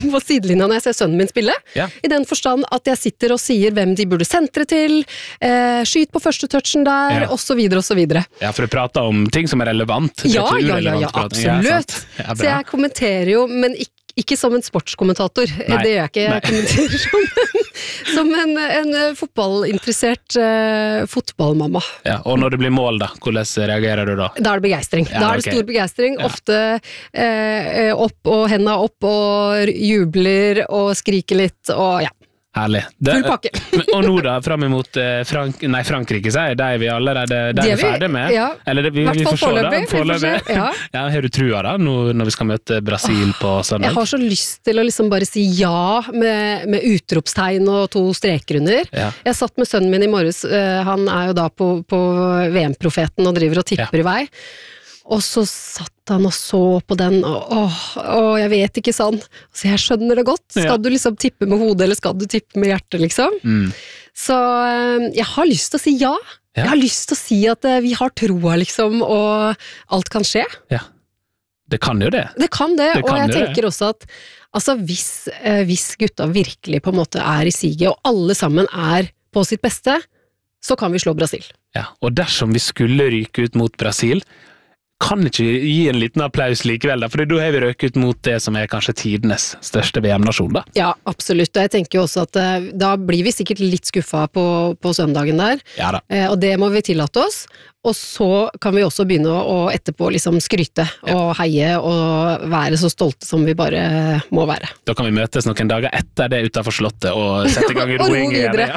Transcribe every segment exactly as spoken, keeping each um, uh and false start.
på sidelinja når jeg ser sønnen min spille, Ja. i den forstand at jeg sitter og sier hvem de burde sentre til, eh, skyt på første touchen der, Ja. og så videre og så videre. Ja, for du prater om ting som er relevant. Det er Ja, ikke ja, ja, urelevant ja, prating. Ja, absolutt. sant. Ja, Så bra. jeg kommenterer jo, men ikke, ikke som en sportskommentator. Nei. Det gjør jeg ikke. Nei. Jeg kommenterer som en, som en, en eh, fotballinteressert eh, fotballmamma. Ja, og når det blir mål da, hvordan reagerer du da? Da er det begeistring. Ja, da er det ok. stor begeistring. Ja. Ofte eh, opp og hendene opp og jubler og skriker litt og ja, Herlig. Det, full pakke. og nå da, frem imot eh, Frank nei, Frankrike, sier de er vi allerede de De er er vi- ferdig med. ja. Eller det, vi, Hvert vi fall får se da, foreløpig, vi får foreløpig. se, ja. Ja, har du trua da, nå, når vi skal møte Brasil på søndag? Jeg har så lyst til å liksom bare si ja med, med utropstegn og to streker under. Ja. Jeg satt med sønnen min i morges, eh, han er jo da på, på V M-profeten og driver og tipper Ja. i vei. Og så satt han og så på den, og åh, åh, jeg vet ikke sånn. Så jeg skjønner det godt. Skal Ja. du liksom tippe med hodet, eller skal du tippe med hjertet, liksom? Mm. Så eh, jeg har lyst til å si ja. Ja. Jeg har lyst til å si at eh, vi har troa, liksom, og alt kan skje. Ja. Det kan jo det. Det kan det, Det og kan jeg jo det. tenker også at altså, hvis, eh, hvis gutta virkelig på en måte er i siget, og alle sammen er på sitt beste, så kan vi slå Brasil. Ja. Og dersom vi skulle ryke ut mot Brasil, kan ikke vi gi en liten applaus likevel da, for da har vi røket ut mot det som er kanskje tidenes største V M-nasjon da. Ja, absolutt, og jeg tenker jo også at eh, da blir vi sikkert litt skuffa på, på søndagen der, Ja da. eh, og det må vi tillate oss. Og så kan vi også begynne å, å etterpå liksom skryte og heie og være så stolte som vi bare må være. Da kan vi møtes noen dager etter det utenfor slottet og sette i gang Og ro roing igjen. videre.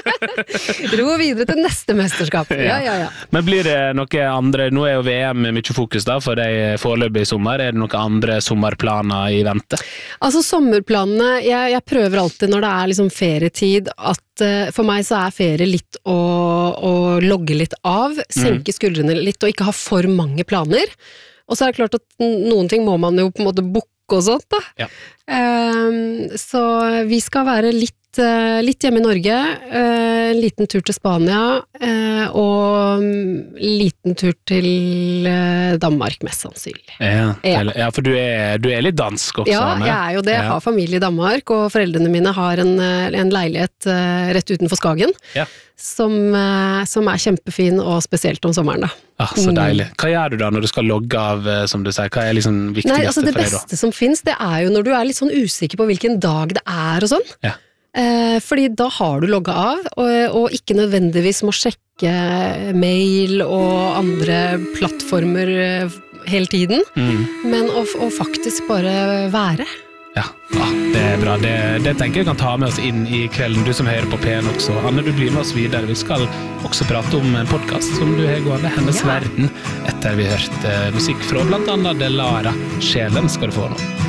Ja. Ro videre til neste mesterskap. Ja, ja, ja. Men blir det noe andre, nå er jo V M mye fokus da, for deg foreløpig i sommer, er det noen andre sommerplaner i vente? Altså sommerplanene, jeg, jeg prøver alltid når det er liksom ferietid, at uh, for meg så er ferie litt å, å logge litt av, senke skuldrene litt og ikke ha for mange planer. Og så er det klart at noen ting må man jo på en måte booke og sånt da. Ja. Um, så vi skal være litt, uh, litt hjemme i Norge, uh, en liten tur til Spania, uh, og um, liten tur til uh, Danmark mest sannsynlig. Ja, Ja. eller- ja for du er, du er litt dansk også, Ja, Anne. jeg er jo det. Jeg Ja. har familie i Danmark, og foreldrene mine har en, en leilighet eh, rett utenfor Skagen, Ja. som, eh, som er kjempefin og spesielt om sommeren da. Ah, så deilig. Hva gjør du da når du skal logge av, eh, som du sier? Hva er liksom viktigste Nei, altså det for deg da? beste som finnes, det er jo når du er litt sånn usikker på hvilken dag det er og sånn. Ja. Eh, fordi da har du logget av, og, og ikke nødvendigvis må sjekke mail og andre plattformer eh, hele tiden, Mm. men å, å faktisk bare være. Ja, ah, det er bra. Det, det tenker jeg kan ta med oss inn i kvelden, du som hører på P N også. Anne, du blir med oss videre. Vi skal også prate om en podcast som du har gående, Hennes Ja. Verden, etter vi har hørt eh, musikk fra blant annet Delara. Sjelen skal du få nå.